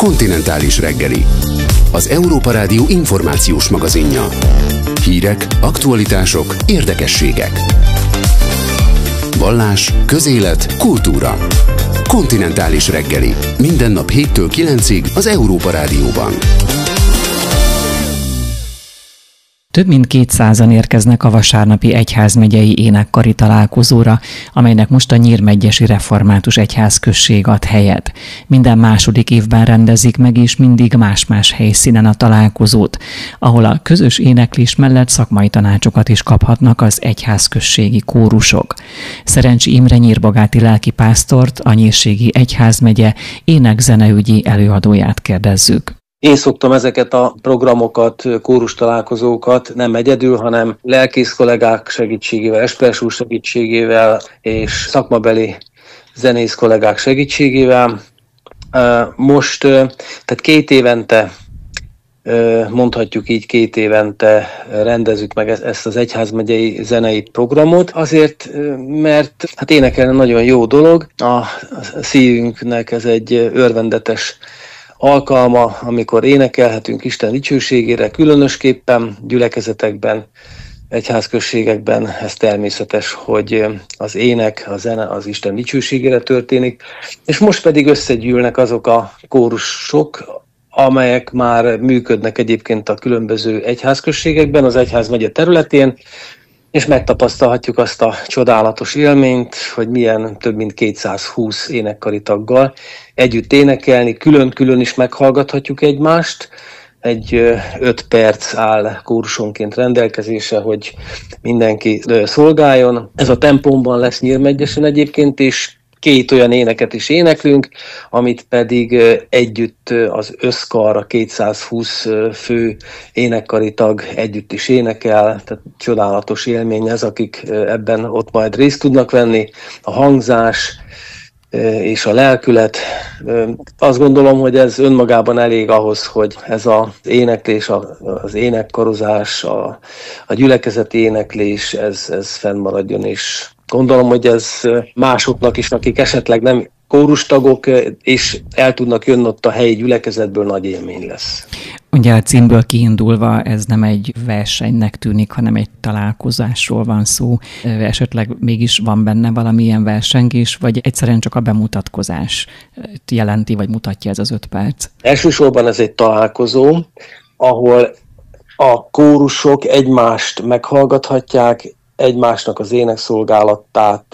Kontinentális reggeli. Az Európa Rádió információs magazinja. Hírek, aktualitások, érdekességek. Vallás, közélet, kultúra. Kontinentális reggeli. Minden nap 7-től 9-ig az Európa Rádióban. Több mint 200-an érkeznek a vasárnapi egyházmegyei énekkari találkozóra, amelynek most a Nyírmegyesi Református Egyházközség ad helyet. Minden második évben rendezik meg, és mindig más-más helyszínen a találkozót, ahol a közös éneklés mellett szakmai tanácsokat is kaphatnak az egyházközségi kórusok. Szerencsi Imre nyírbogáti lelkipásztort, a Nyírségi Egyházmegye ének-zeneügyi előadóját kérdezzük. Én szoktam ezeket a programokat, kórus találkozókat nem egyedül, hanem lelkész kollégák segítségével, esperes úr segítségével és szakmabeli zenész kollégák segítségével. Most, tehát 2 évente, mondhatjuk így 2 évente rendezzük meg ezt az egyházmegyei zenei programot, azért, mert hát énekelni nagyon jó dolog, a szívünknek ez egy örvendetes alkalma, amikor énekelhetünk Isten dicsőségére, különösképpen gyülekezetekben, egyházközségekben ez természetes, hogy az ének, a zene az Isten dicsőségére történik, és most pedig összegyűlnek azok a kórusok, amelyek már működnek egyébként a különböző egyházközségekben, az egyházmegye területén, és megtapasztalhatjuk azt a csodálatos élményt, hogy milyen több mint 220 énekkari taggal együtt énekelni, külön-külön is meghallgathatjuk egymást. Egy 5 perc áll kórusonként rendelkezésre, hogy mindenki szolgáljon. Ez a tempóban lesz Nyírmegyesen egyébként, és 2 olyan éneket is éneklünk, amit pedig együtt az összkar, a 220 fő énekkari tag együtt is énekel, tehát csodálatos élmény ez, akik ebben ott majd részt tudnak venni. A hangzás és a lelkület. Azt gondolom, hogy ez önmagában elég ahhoz, hogy ez az éneklés, az énekkarozás, a gyülekezeti éneklés, ez fennmaradjon, és gondolom, hogy ez másoknak is, akik esetleg nem kórustagok, és el tudnak jönni ott a helyi gyülekezetből, nagy élmény lesz. Ugye a címből kiindulva ez nem egy versenynek tűnik, hanem egy találkozásról van szó. Esetleg mégis van benne valamilyen versengés, vagy egyszerűen csak a bemutatkozás jelenti, vagy mutatja ez az 5 perc? Elsősorban ez egy találkozó, ahol a kórusok egymást meghallgathatják, egymásnak az énekszolgálatát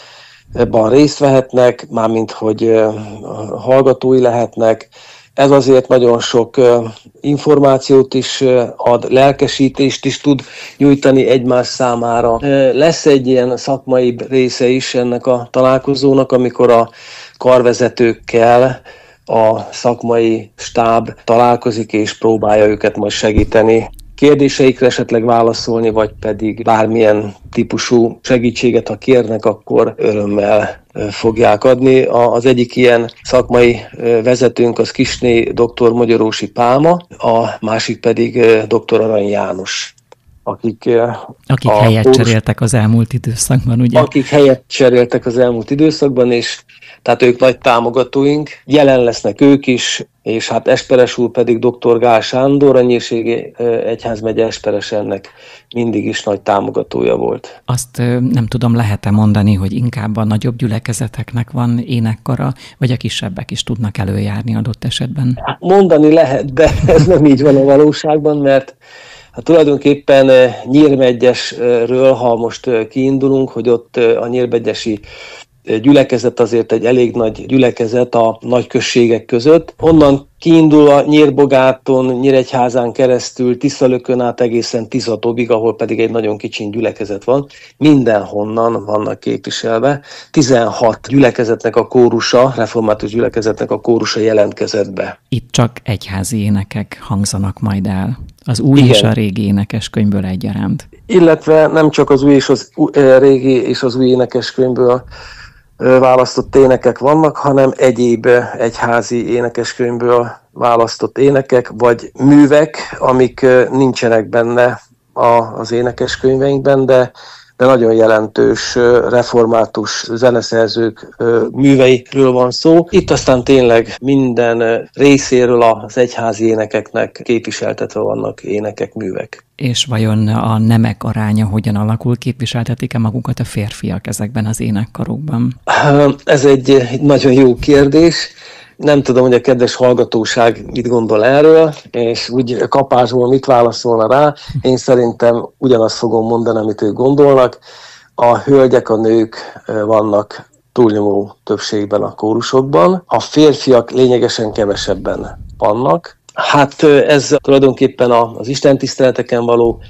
ebben részt vehetnek, mármint hogy hallgatói lehetnek. Ez azért nagyon sok információt is ad, lelkesítést is tud nyújtani egymás számára. Lesz egy ilyen szakmai része is ennek a találkozónak, amikor a karvezetőkkel a szakmai stáb találkozik és próbálja őket majd segíteni, kérdéseikre esetleg válaszolni, vagy pedig bármilyen típusú segítséget, ha kérnek, akkor örömmel fogják adni. Az egyik ilyen szakmai vezetőnk az Kisné dr. Magyarósi Pálma, a másik pedig dr. Arany János. Akik helyet cseréltek az elmúlt időszakban, ugye? Akik helyet cseréltek az elmúlt időszakban, és tehát ők nagy támogatóink, jelen lesznek ők is, és hát esperes úr pedig dr. Gál Sándor, a Nyírségi Egyházmegye esperes, ennek mindig is nagy támogatója volt. Azt nem tudom, lehet-e mondani, hogy inkább a nagyobb gyülekezeteknek van énekkara, vagy a kisebbek is tudnak előjárni adott esetben? Hát mondani lehet, de ez nem így van a valóságban, mert hát tulajdonképpen Nyírmegyesről, ha most kiindulunk, hogy ott a nyírmegyesi gyülekezet azért egy elég nagy gyülekezet a nagy községek között. Onnan kiindulva Nyírbogáton, Nyíregyházán keresztül, Tiszalökön át egészen Tiszatobig, ahol pedig egy nagyon kicsi gyülekezet van, mindenhonnan vannak képviselve. 16 gyülekezetnek a kórusa, református gyülekezetnek a kórusa jelentkezett be. Itt csak egyházi énekek hangzanak majd el. Az új és a régi énekeskönyvből egyaránt. Illetve nem csak az új és az régi és az új énekeskönyvből választott énekek vannak, hanem egyéb egyházi énekeskönyvből választott énekek, vagy művek, amik nincsenek benne az énekeskönyveinkben, de de nagyon jelentős református zeneszerzők műveiről van szó. Itt aztán tényleg minden részéről az egyházi énekeknek képviseltetve vannak énekek, művek. És vajon a nemek aránya hogyan alakul? Képviseltetik-e magukat a férfiak ezekben az énekkarokban? Ez egy nagyon jó kérdés. Nem tudom, hogy a kedves hallgatóság mit gondol erről, és úgy kapásból mit válaszolna rá. Én szerintem ugyanazt fogom mondani, amit ők gondolnak. A hölgyek, a nők vannak túlnyomó többségben a kórusokban. A férfiak lényegesen kevesebben vannak. Hát ez tulajdonképpen az istentiszteleteken való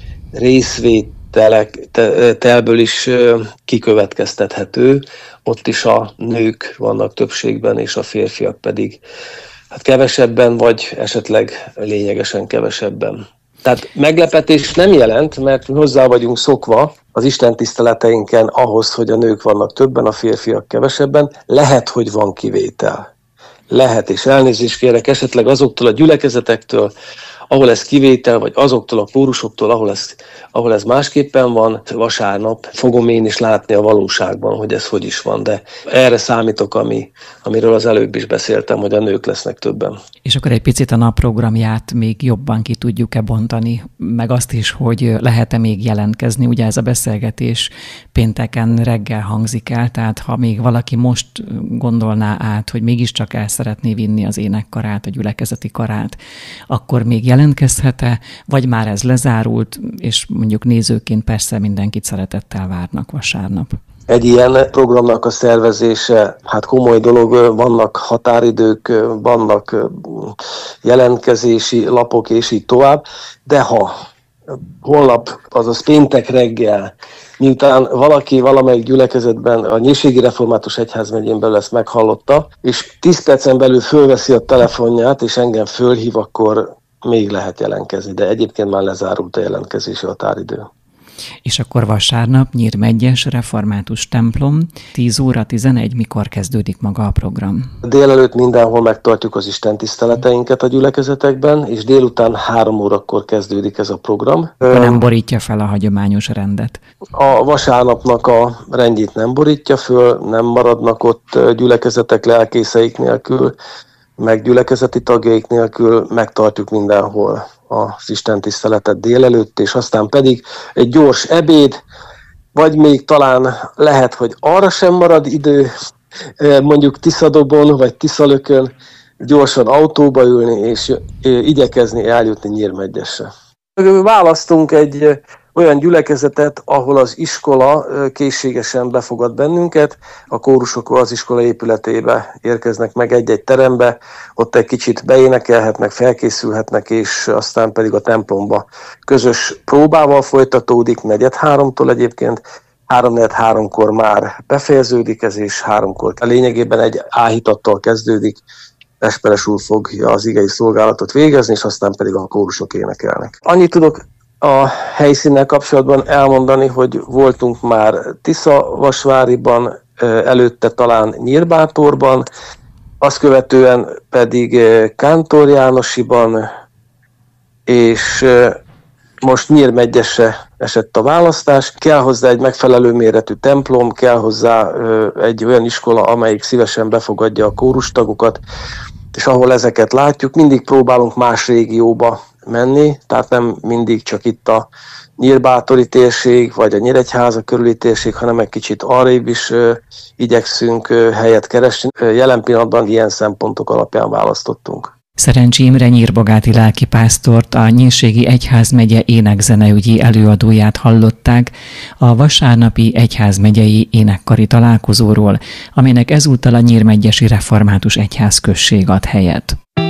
részvételből is kikövetkeztethető. Ott is a nők vannak többségben, és a férfiak pedig hát kevesebben, vagy esetleg lényegesen kevesebben. Tehát meglepetés nem jelent, mert hozzá vagyunk szokva az istentiszteleteinken ahhoz, hogy a nők vannak többen, a férfiak kevesebben. Lehet, hogy van kivétel. Lehet, és elnézést kérek esetleg azoktól a gyülekezetektől, ahol ez kivétel, vagy azoktól a kórusoktól, ahol ez másképpen van. Vasárnap fogom én is látni a valóságban, hogy ez hogy is van, de erre számítok, amiről az előbb is beszéltem, hogy a nők lesznek többen. És akkor egy picit a napprogramját még jobban ki tudjuk-e bontani, meg azt is, hogy lehet-e még jelentkezni, ugye ez a beszélgetés pénteken reggel hangzik el, tehát ha még valaki most gondolná át, hogy mégiscsak el szeretné vinni az énekkarát, a gyülekezeti karát, akkor még jelentkezhet-e, vagy már ez lezárult, és mondjuk nézőként persze mindenkit szeretettel várnak vasárnap? Egy ilyen programnak a szervezése, hát komoly dolog, vannak határidők, vannak jelentkezési lapok, és így tovább, de ha holnap, azaz péntek reggel, miután valaki valamelyik gyülekezetben a Nyírségi Református Egyházmegyén belül ezt meghallotta, és 10 percen belül fölveszi a telefonját, és engem fölhív, akkor még lehet jelentkezni, de egyébként már lezárult a jelentkezési határidő. És akkor vasárnap Nyírmegyes Református templom, 10 óra 11, mikor kezdődik maga a program? Délelőtt mindenhol megtartjuk az istentiszteleteinket a gyülekezetekben, és délután 3 órakor kezdődik ez a program. Nem borítja fel a hagyományos rendet? A vasárnapnak a rendjét nem borítja föl, nem maradnak ott gyülekezetek lelkészeik nélkül, meg gyülekezeti tagjaik nélkül, megtartjuk mindenhol az istentiszteletet délelőtt, és aztán pedig egy gyors ebéd, vagy még talán lehet, hogy arra sem marad idő, mondjuk Tiszadobon vagy Tiszalökön gyorsan autóba ülni, és igyekezni eljutni Nyírmegyesre. Választunk egy olyan gyülekezetet, ahol az iskola készségesen befogad bennünket, a kórusok az iskola épületébe érkeznek meg egy-egy terembe, ott egy kicsit beénekelhetnek, felkészülhetnek, és aztán pedig a templomba közös próbával folytatódik, 2:45-tól egyébként, 3:45-kor már befejeződik ez, és 3-kor lényegében egy áhítattal kezdődik, Esperes úr fogja az igei szolgálatot végezni, és aztán pedig a kórusok énekelnek. Annyit tudok a helyszínnel kapcsolatban elmondani, hogy voltunk már Tiszavasváriban, előtte talán Nyírbátorban, azt követően pedig Kántor Jánosiban, és most Nyírmegyesre esett a választás. Kell hozzá egy megfelelő méretű templom, kell hozzá egy olyan iskola, amelyik szívesen befogadja a kórustagokat, és ahol ezeket látjuk, mindig próbálunk más régióba menni, tehát nem mindig csak itt a Nyírbátori térség, vagy a Nyíregyháza körüli térség, hanem egy kicsit arrébb is igyekszünk helyet keresni. Jelen pillanatban ilyen szempontok alapján választottunk. Szerencsi Imre nyírbogáti lelkipásztort, a Nyírségi Egyházmegye énekzeneügyi előadóját hallották a vasárnapi egyházmegyei énekkari találkozóról, aminek ezúttal a Nyírmegyesi Református Egyházközség ad helyet.